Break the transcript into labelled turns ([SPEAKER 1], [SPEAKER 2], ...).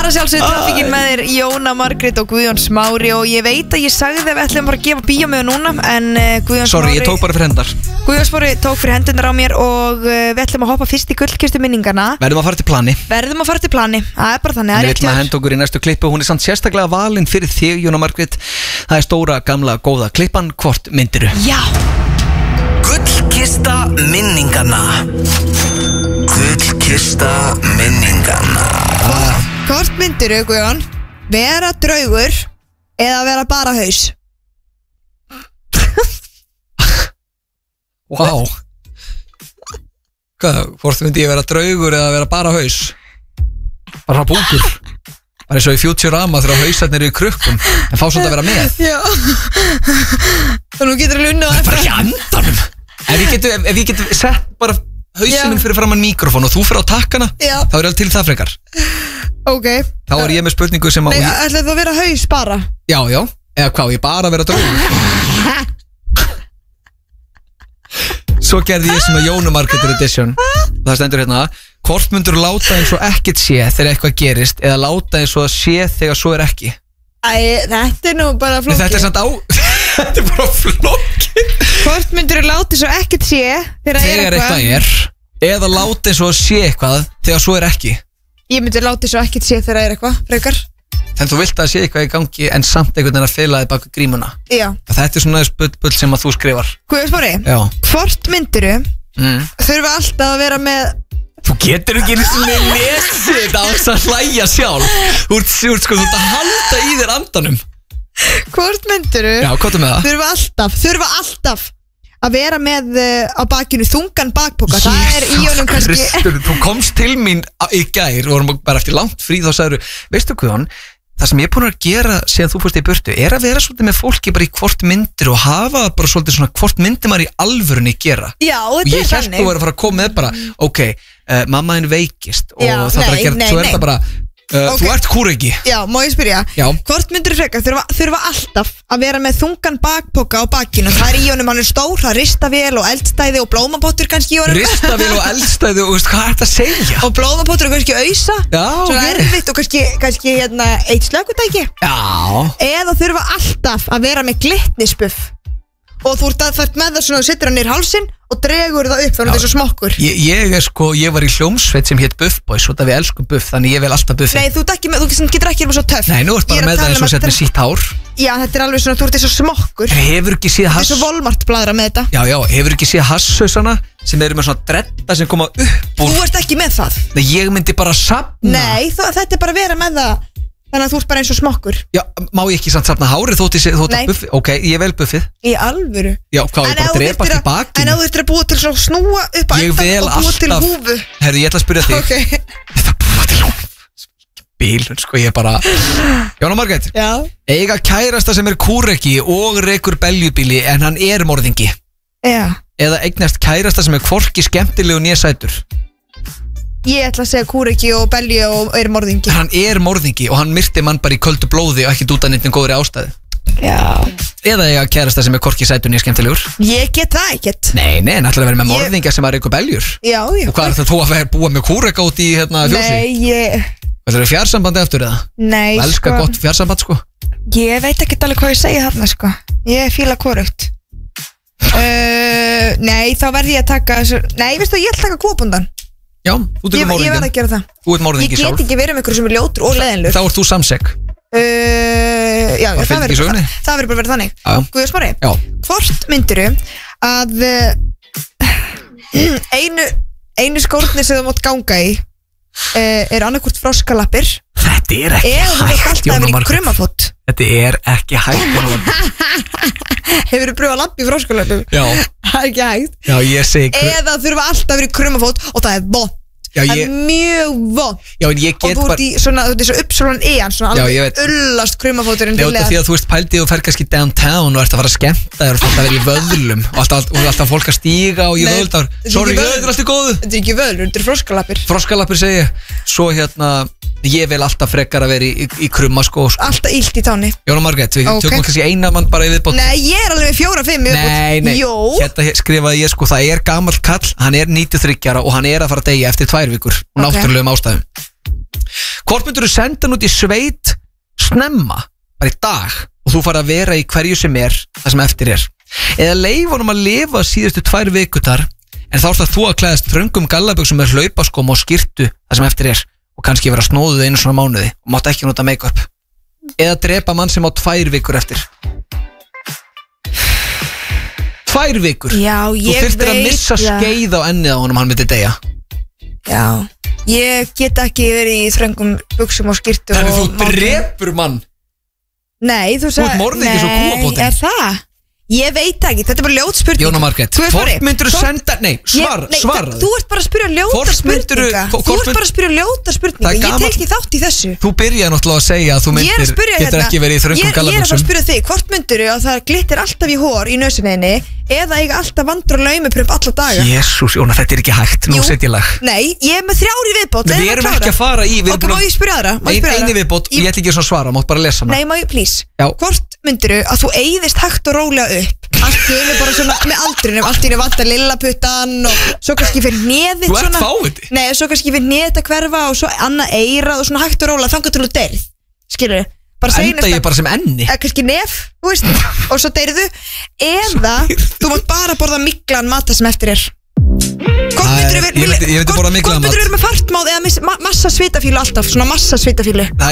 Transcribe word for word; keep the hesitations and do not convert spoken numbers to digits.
[SPEAKER 1] að sjálfsögðu traffíkin með þér Jóna Margrét og Guðjón Smári. Og ég veit að ég sagði að við ætlum bara að gefa bíómiða núna, en uh, Guðjón
[SPEAKER 2] Sorry,
[SPEAKER 1] Smári
[SPEAKER 2] ég tók bara fyrir hendar.
[SPEAKER 1] Guðjón Smári tók fyrir hendunar á mér. Og uh, við ætlum að hoppa fyrst í gullkistu minningarna.
[SPEAKER 2] Verðum að fara til plani.
[SPEAKER 1] Verðum að fara til plani, það er bara þannig.
[SPEAKER 2] En við ætlum að henda okkur í næstu klippu. Hún er samt sérstaklega valin fyrir þig, Jóna Margrét. Það er stóra, gamla, góða klippan. Hvort myndiru?
[SPEAKER 1] Já.
[SPEAKER 3] Gullkista minningarna. Gullkista minningarna.
[SPEAKER 1] Hvort myndiru, Guðjón? Vera draugur eða vera bara haus?
[SPEAKER 2] Vá wow. Hvað, hvort myndi ég vera draugur eða vera bara haus? Bara búkur. Bara eins og í Futurama þegar hausarnir eru í krukkum. En fá svolítið að vera með.
[SPEAKER 1] Já. Og nú getur þú lunna á
[SPEAKER 2] eftir. Bara ekki andanum. Ef ég getur, ef, ef ég getur sett bara hausinn minn fyrir framan mikrofón og þú fyrir á takkana, já. Þá er alveg til það frekar.
[SPEAKER 1] Ok.
[SPEAKER 2] Þá er ég með spurningu sem á...
[SPEAKER 1] Nei, ætlaði þú að vera haus bara?
[SPEAKER 2] Já, já. Eða hvað, ég bara að vera draugur. Svo gerði ég sem að Jónu Margrét edition. Það stendur hérna: hvort myndur láta eins og ekkert sé þegar eitthvað gerist, eða láta eins og að sé þegar svo er ekki?
[SPEAKER 1] Æ, þetta er nú bara flókið.
[SPEAKER 2] Þetta er samt á... Þetta er bara flókið.
[SPEAKER 1] Hvort myndur láta eins og ekkert sé þegar,
[SPEAKER 2] þegar eitthvað er, eða láta eins og að sé eitthvað þegar svo er ekki?
[SPEAKER 1] Ég myndur láta eins og ekkert sé þegar er eitthvað, frekar.
[SPEAKER 2] Þannig þú vilt að sé eitthvað í gangi en samt einhvern veginn að fela þig baka grímuna.
[SPEAKER 1] Já.
[SPEAKER 2] Þetta er svona bull, bull sem að þú skrifar.
[SPEAKER 1] Guðjón Smári, hvort myndiru mm. þurfa alltaf að vera með...
[SPEAKER 2] Þú getur ekki einu sinni lesið þetta á þess að hlæja sjálf. Þú ert sko, þú ert að halda í þér andanum.
[SPEAKER 1] Hvort mynduru?
[SPEAKER 2] Já, hvað er með það?
[SPEAKER 1] Þurfa alltaf, þurfa alltaf að vera með uh, á bakinu þungan bakpoka. Það er í honum kannski...
[SPEAKER 2] Kristur, þú komst til mín í gær og vorum bara eftir langt frí, þá sagður, veistu Guðjón, það sem ég er búin að gera síðan þú fórst í burtu er að vera svolítið með fólki bara í hvort myndir og hafa bara svolítið svona hvort myndir maður í alvörunni gera.
[SPEAKER 1] Já, þetta er þannig.
[SPEAKER 2] Ég held þú verið að fara að koma með bara, ok, uh, mamma þín veikist og
[SPEAKER 1] já,
[SPEAKER 2] það er að gera, svo er það bara, uh, okay. Þú ert kúreki.
[SPEAKER 1] Já, má ég spyrja?
[SPEAKER 2] Já.
[SPEAKER 1] Hvort myndir frekar þurfa, þurfa alltaf að vera með þungan bakpoka á bakinu? Það er í honum, hann er stór, það er ristavél og eldstæði og blómapottur kannski í honum.
[SPEAKER 2] Ristavél og eldstæði og veist, hvað er þetta að segja?
[SPEAKER 1] Og blómapottur og kannski ausa.
[SPEAKER 2] Já, ok.
[SPEAKER 1] Svona erfitt og kannski, kannski hérna, eitt slökkutæki.
[SPEAKER 2] Já.
[SPEAKER 1] Eða þurfa alltaf að vera með glitnisbuff. Og þú ert að fært með það svona og setur hann nýr hálsinn og dregur það upp þannig að það er svo smokkur. Ég,
[SPEAKER 2] ég er sko, ég var í hljómsveit sem hétt Buff Boys og það við elskum buff, þannig ég vil alltaf buffi.
[SPEAKER 1] Nei, þú, ekki, þú getur ekki verið svo töff.
[SPEAKER 2] Nei, nú ert bara með það eins og sett með sítt hár.
[SPEAKER 1] Já, þetta er alveg svona, þú ert eins og smokkur.
[SPEAKER 2] Hefur ekki séð hass...
[SPEAKER 1] Þetta er svo Volmart bladra með þetta.
[SPEAKER 2] Já, já, hefur ekki séð hasshausana sem eru með svona dredda sem koma upp úr...
[SPEAKER 1] Þú ert ekki með það.
[SPEAKER 2] Nei, ég myndi bara safna.
[SPEAKER 1] Nei, þó, þetta er bara að vera með það. Þannig að þú ert bara eins og smokkur.
[SPEAKER 2] Já, má ég ekki samt safna hárið þótt ég þótt að buffi? Ok, ég vel buffið.
[SPEAKER 1] Í alvöru?
[SPEAKER 2] Já, hvað, ég bara drepast í bakinu.
[SPEAKER 1] En þú þurftir að búa til svo snúa upp að enda og búa til húfu.
[SPEAKER 2] Herðu, ég ætla að spyrja þig.
[SPEAKER 1] Ok.
[SPEAKER 2] Þetta búa til húfu. Bílun, sko, ég bara... Jóna Margrét.
[SPEAKER 1] Já. Eiga
[SPEAKER 2] kærasta sem er kúreki og rekur beljubíli en hann er morðingi.
[SPEAKER 1] Já.
[SPEAKER 2] Eða eignast kærasta sem er hvorki skemmtilegu né sætur.
[SPEAKER 1] Ég ætla að segja kúreki og belju og er morðingi.
[SPEAKER 2] Hann er morðingi og hann myrti mann bara í köldu blóði og ekki út af neitt góðri ástæðu.
[SPEAKER 1] Já.
[SPEAKER 2] Eða ég að kærasta sem er hvorki sætur né skemmtilegur.
[SPEAKER 1] Ég get það ekkert.
[SPEAKER 2] Nei, nei, hann ætlar að vera með morðinga sem er eitthvað beljur.
[SPEAKER 1] Já, já.
[SPEAKER 2] Og hvað er það þú að vera búa með kúreka út í hérna fjósi?
[SPEAKER 1] Nei, ég...
[SPEAKER 2] Það er fjarsambandi eftir eða?
[SPEAKER 1] Nei,
[SPEAKER 2] sko. Elskar gott fjarsamband, sko.
[SPEAKER 1] Ég veit ekki alveg hvað ég segja þarna, sko. Ég fíla hvorugt. uh, Nei, þá verði ég að taka... Nei, veistu, ég ætla að taka kúabundan.
[SPEAKER 2] Já, þú tekur morðingin.
[SPEAKER 1] Ég verð að gera það.
[SPEAKER 2] Þú ert morðingi sjálf.
[SPEAKER 1] Ég get ekki verið með ykkur sem er ljótur og leðinlur.
[SPEAKER 2] Þá ert þú samsek.
[SPEAKER 1] uh, Já, það, það verður bara, það verður bara verið þannig. Guðjón Smári, hvort myndiru að uh, einu, einu skórnir sem þú mátt ganga í uh, er annarkvort froskalappir.
[SPEAKER 2] Þetta er ekki
[SPEAKER 1] hægt,
[SPEAKER 2] Jóna Margrét.
[SPEAKER 1] Krumafót.
[SPEAKER 2] Þetta er ekki hægt.
[SPEAKER 1] Hefur þú pröfað að lappa í froskalappum?
[SPEAKER 2] Já.
[SPEAKER 1] Það er ekki hægt.
[SPEAKER 2] Já, ég segi.
[SPEAKER 1] Eða þurfa alltaf að vera í krumafót og það er vond. Já, það er mjög vond.
[SPEAKER 2] Já, en ég get
[SPEAKER 1] bara... Og þú ert í svona, þú ert í svo uppsólan ean, svona alveg ullast krumafóturinn.
[SPEAKER 2] Nei, því að þú veist pæltið og fer kannski downtown og ert að fara að skemmta þér og þú ert að vera í vöðlum og alltaf, og alltaf fólk að stíga og ég völdar. Sorry, þetta er alltaf góðu. Þetta
[SPEAKER 1] er ekki vöðlur, þetta er froskalappir.
[SPEAKER 2] Froskalappir segi ég. Svo hérna, ég vil alltaf frekar að vera í, í, í krumma sko, sko.
[SPEAKER 1] Alltaf illt í táni.
[SPEAKER 2] Jóna Margrét, við okay. tökum kannski eina mann bara í viðbót.
[SPEAKER 1] Nei, ég er alveg fjóra, fimm í viðbót.
[SPEAKER 2] Nei, nei, Jó. Hérna skrifaði ég sko, það er gamall kall, hann er níutíu og þriggja ára og hann er að fara að deyja eftir tvær vikur og okay. náttúrulegum ástæðum. Hvort myndur þú senda hann út í sveit snemma, bara í dag, og þú fara að vera í hverju sem er það sem eftir er, eða leyfa honum að lifa síðustu tvær vikutar en þá er það þú að klæðast þröngum gallabuxum með hlaupaskóm og skyrtu það sem eftir er og kannski vera snóðuð einu svona mánuði og mátt ekki nota make-up, eða drepa mann sem á tvær vikur eftir. Tvær vikur.
[SPEAKER 1] Já, ég
[SPEAKER 2] þú þurftir að
[SPEAKER 1] veit
[SPEAKER 2] missa
[SPEAKER 1] það.
[SPEAKER 2] skeið á ennið á honum, hann myndi deyja.
[SPEAKER 1] Já, ég get ekki verið í þröngum buxum og skyrtu.
[SPEAKER 2] Þannig
[SPEAKER 1] og
[SPEAKER 2] þú drepur mann.
[SPEAKER 1] Nei, þú
[SPEAKER 2] Þú ert morðingi svo kúabóndin.
[SPEAKER 1] Nei, er það? Ég veit ekki, þetta er bara ljót spurning.
[SPEAKER 2] Jóna Margrét, hvort myndur þú senda, nei, svar,
[SPEAKER 1] nei,
[SPEAKER 2] svara
[SPEAKER 1] Þú ert bara að spyrja ljóta spurninga Þú ert bara að spyrja ljóta spurninga Ég tek ekki þátt í þessu.
[SPEAKER 2] Þú byrjaði náttúrulega að segja að þú myndir getur
[SPEAKER 1] hérna,
[SPEAKER 2] ekki verið í þröngum
[SPEAKER 1] Ég er
[SPEAKER 2] gallabuxum.
[SPEAKER 1] bara að spyrja þig, hvort myndur þú að það glittir alltaf í hór í nösuninni eða eiga alltaf vandur og laumuprump alla daga?
[SPEAKER 2] Jésús, Jóna, þetta er ekki hægt, nú set ég lag.
[SPEAKER 1] Nei, ég er með þrjár í viðbót.
[SPEAKER 2] Við erum ekki að fara í
[SPEAKER 1] Ok, má ég spyrja aðra?
[SPEAKER 2] Einu viðbót, ég ætla ekki að svara, mátt bara lesa hana.
[SPEAKER 1] Nei, má ég, please.
[SPEAKER 2] Já.
[SPEAKER 1] Hvort myndur þú að þú eyðist hægt og rólega upp allt í einu bara svona með aldrinum, allt í einu vantar lillaputtan og svo kannski fyrir neðið
[SPEAKER 2] Þú ert
[SPEAKER 1] svona
[SPEAKER 2] fáiði.
[SPEAKER 1] Nei, svo kannski fyrir neðið að hverfa og svo annað eirað og svona hægt og rólega þangað til þú deyrð. Skilurðu? Bara segja
[SPEAKER 2] Enda ég bara sem enni.
[SPEAKER 1] Eða kannski nef, þú veist, og svo deyrðu. Eða þú mátt bara borða miklan mat sem eftir er. Hvort myndur þú
[SPEAKER 2] Ég myndi borða miklan mat.
[SPEAKER 1] vera með fartmáð eða massa svitafílu alltaf, svona massa svitafílu?